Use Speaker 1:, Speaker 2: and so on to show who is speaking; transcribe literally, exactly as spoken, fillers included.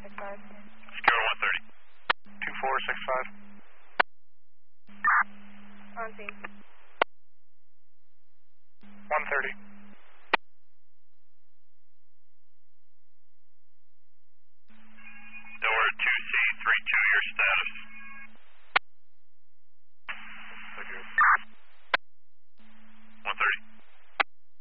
Speaker 1: six five.
Speaker 2: Sierra one thirty. two four six five.
Speaker 1: On scene.
Speaker 2: one thirty.